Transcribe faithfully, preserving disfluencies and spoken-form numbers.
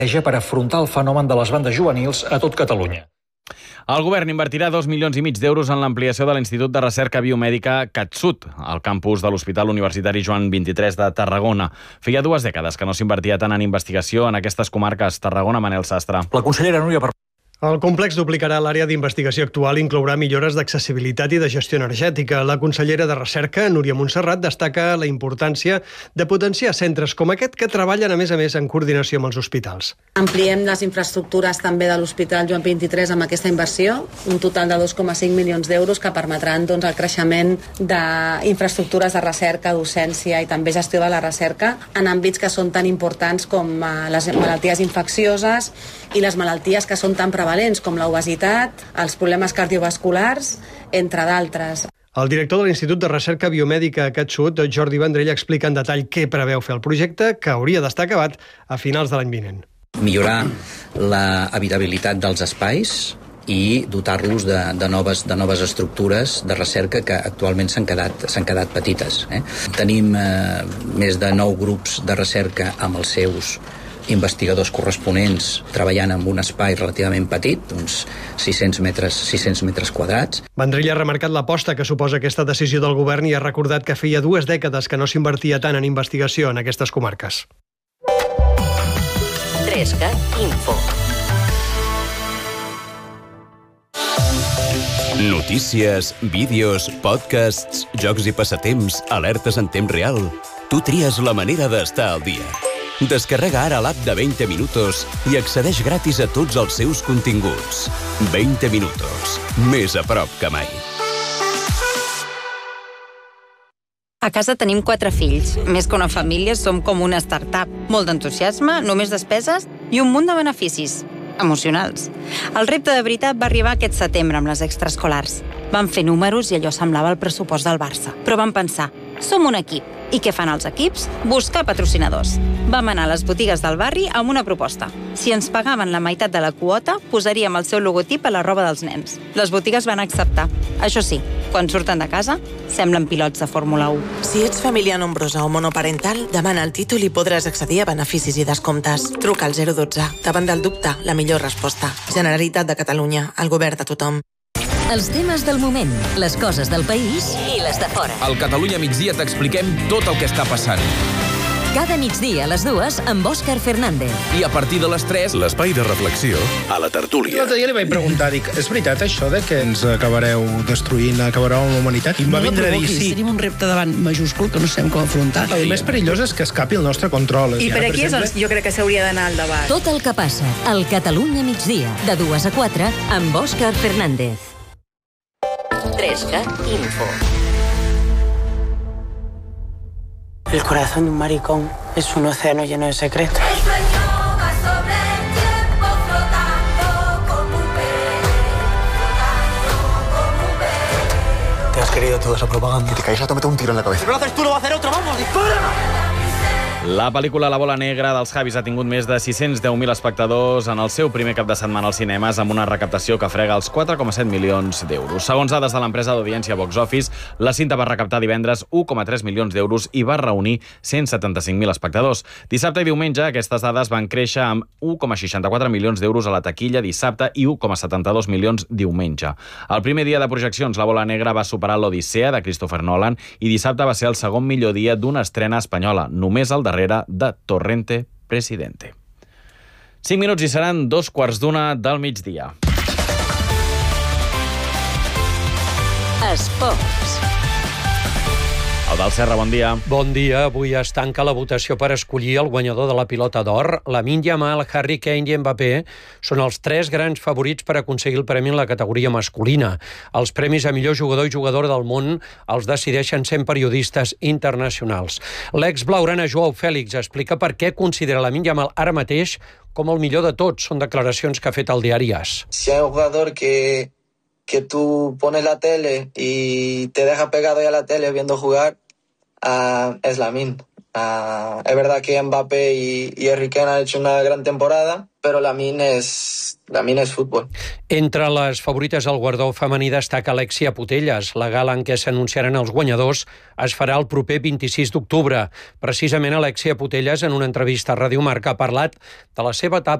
per afrontar el fenomen de les bandes juvenils a tot Catalunya. El govern invertirà dos milions i mig d'euros en l'ampliació de l'Institut de Recerca Biomèdica CatSud, al campus de l'Hospital Universitari Joan vint-i-tres de Tarragona. Feia dues dècades que no s'invertia tant en investigació en aquestes comarques. Tarragona, Manel Sastre. La consellera Núria Parpall. El complex duplicarà l'àrea d'investigació actual i inclourà millores d'accessibilitat i de gestió energètica. La consellera de Recerca, Núria Montserrat, destaca la importància de potenciar centres com aquest que treballen, a més a més, en coordinació amb els hospitals. Ampliem les infraestructures també de l'Hospital Joan vint-i-tres amb aquesta inversió, un total de dos coma cinc milions d'euros que permetran doncs, el creixement d'infraestructures de recerca, docència i també gestió de la recerca en àmbits que són tan importants com les malalties infeccioses i les malalties que són tan prevalents com l'obesitat, els problemes cardiovasculars, entre d'altres. El director de l'Institut de Recerca Biomèdica CatSud, Jordi Vendrell, explica en detall què preveu fer el projecte, que hauria d'estar acabat a finals de l'any vinent. Millorar l'habitabilitat dels espais i dotar-los de, de, noves, de noves estructures de recerca que actualment s'han quedat, s'han quedat petites. Eh? Tenim eh, més de nou grups de recerca amb els seus investigadors corresponents treballant en un espai relativament petit, uns sis-cents metres, sis-cents metres quadrats. Vendrell ha remarcat l'aposta que suposa aquesta decisió del govern i ha recordat que feia dues dècades que no s'invertia tant en investigació en aquestes comarques. trescat Info. Notícies, vídeos, podcasts, jocs i passatemps, alertes en temps real. Tu tries la manera d'estar al dia. Descarrega ara l'app de veinte minutos i accedeix gratis a tots els seus continguts. veinte minutos. Més a prop que mai. A casa tenim quatre fills. Més que una família, som com una startup. Molt d'entusiasme, només despeses i un munt de beneficis emocionals. El repte de veritat va arribar aquest setembre amb les extraescolars. Vam fer números i allò semblava el pressupost del Barça. Però vam pensar, som un equip. I què fan els equips? Buscar patrocinadors. Vam anar a les botigues del barri amb una proposta. Si ens pagaven la meitat de la quota, posaríem el seu logotip a la roba dels nens. Les botigues van acceptar. Això sí, quan surten de casa, semblen pilots de Fórmula u. Si ets família nombrosa o monoparental, demana el títol i podràs accedir a beneficis i descomptes. Truca al zero dotze. Davant del dubte, la millor resposta. Generalitat de Catalunya, el govern de tothom. Els temes del moment, les coses del país i les de fora. Al Catalunya migdia t'expliquem tot el que està passant. Cada migdia a les dues amb Òscar Fernández. I a partir de les tres, l'espai de reflexió a la tertúlia. L'altre dia li vaig preguntar, dic, és veritat això de que ens acabareu destruint, acabareu amb la humanitat? I em va no vindre a dir sí. Tenim un repte davant majúscul que no sabem com afrontar. El més perillós és que escapi el nostre control. I per aquí és on jo crec que s'hauria d'anar al debat. Tot el que passa al Catalunya migdia, de dues a quatre, amb Òscar Fernández. trescat Info. El corazón de un maricón es un océano lleno de secretos. Te has querido toda esa propaganda y te caes a meter un tiro en la cabeza. Si no lo haces tú, lo va a hacer otro. ¡Vamos, dispara! La pel·lícula La bola negra dels Javis ha tingut més de sis-cents deu mil espectadors en el seu primer cap de setmana als cinemes amb una recaptació que frega els quatre coma set milions d'euros. Segons dades de l'empresa d'audiència Box Office, la cinta va recaptar divendres u coma tres milions d'euros i va reunir cent setanta-cinc mil espectadors. Dissabte i diumenge aquestes dades van créixer amb u coma seixanta-quatre milions d'euros a la taquilla dissabte i u coma setanta-dos milions diumenge. El primer dia de projeccions, La bola negra va superar l'Odissea de Christopher Nolan i dissabte va ser el segon millor dia d'una estrena espanyola, només el darrere de Torrente Presidente. Cinc minuts i seran dos quarts d'una del migdia. Esports. Eudald Serra, bon dia. Bon dia. Avui es tanca la votació per escollir el guanyador de la pilota d'or. Lamine Yamal, Harry Kane i Mbappé són els tres grans favorits per aconseguir el premi en la categoria masculina. Els premis a millor jugador i jugadora del món els decideixen cent periodistes internacionals. L'ex-blaugrana Joao Félix explica per què considera Lamine Yamal ara mateix com el millor de tots. Són declaracions que ha fet al diari AS. Si hay un jugador que... que tú pones la tele y te deja pegado ya a la tele viendo jugar, uh, es Lamine. Uh, es verdad que Mbappé y, y Harry Kane han hecho una gran temporada, pero Lamine es, Lamine és futbol. Entre les favorites al guardó femení destaca Alexia Putellas. La gala en què s'anunciaran els guanyadors es farà el proper vint-i-sis d'octubre. Precisament Alexia Putellas, en una entrevista a Ràdio Marca, ha parlat de la seva etapa